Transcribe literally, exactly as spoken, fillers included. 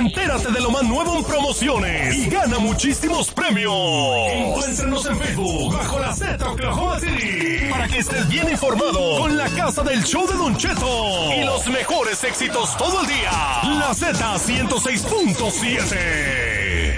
Entérate de lo más nuevo en promociones y gana muchísimos premios. Encuéntranos en Facebook bajo la Z Oklahoma City para que estés bien informado con la casa del show de Don Cheto y los mejores éxitos todo el día. La Z ciento seis punto siete.